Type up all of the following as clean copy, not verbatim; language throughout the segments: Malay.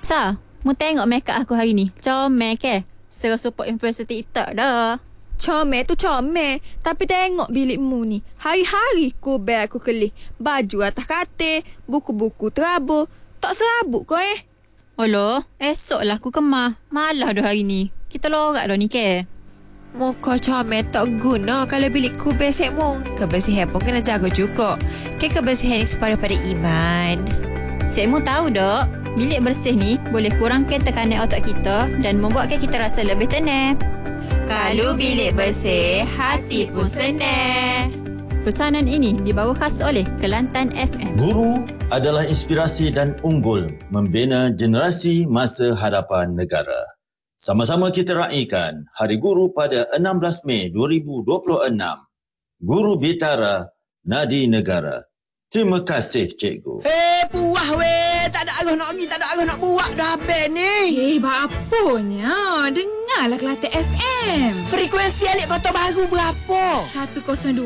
Sa, mu tengok makeup aku hari ni. Comel ke? Serah support influencer TikTok dah. Comel tu comel. Tapi tengok bilikmu ni. Hari-hari kubel aku kelih. Baju atas katil. Buku-buku terabur. Tak serabut kau Oloh, esoklah aku kemah. Malah dah hari ni. Kita lorak dah ni ke? Muka comel tak guna kalau bilik kubel sekmu. Kebersihan pun kena jaga juga. Kebersihan ni separuh pada iman. Cikmu tahu tak, bilik bersih ni boleh kurangkan tekanan otak kita dan membuatkan kita rasa lebih tenang. Kalau bilik bersih, hati pun senang. Pesanan ini dibawa khas oleh Kelantan FM. Guru adalah inspirasi dan unggul membina generasi masa hadapan negara. Sama-sama kita raikan Hari Guru pada 16 Mei 2026. Guru Bitara, Nadi Negara. Terima kasih, Cikgu. Puah weh. Tak ada arah nak pergi, tak ada arah nak buat dah habis ni. Baponya. Dengarlah Kelantan FM. Frekuensi Alik Kota Baru berapa? 102.9.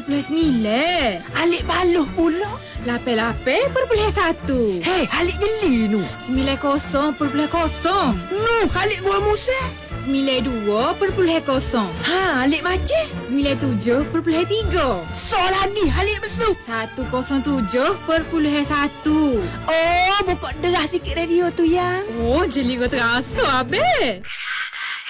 Alik Baluh pula. 88.1. Alik Geli nu. 90.0. Nu, Alik Gua Musa. 92.0. Alik Maceh. 97.3. So lagi Alik Besu. 107.1. Oh, buka derah sikit radio tu yang. Oh, jeli kau terasa habis.